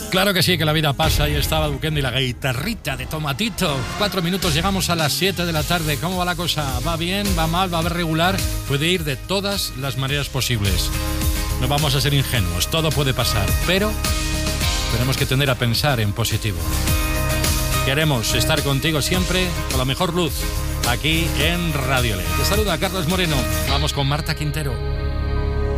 Claro que sí, que la vida pasa. Ahí estaba Duquendi y la guitarrita de Tomatito. 4 minutos, llegamos a las 7 de la tarde. ¿Cómo va la cosa? ¿Va bien? ¿Va mal? ¿Va a ver regular? Puede ir de todas las maneras posibles. No vamos a ser ingenuos, todo puede pasar, pero tenemos que tender a pensar en positivo. Queremos estar contigo siempre con la mejor luz, aquí en Radio Le. Te saluda Carlos Moreno. Vamos con Marta Quintero.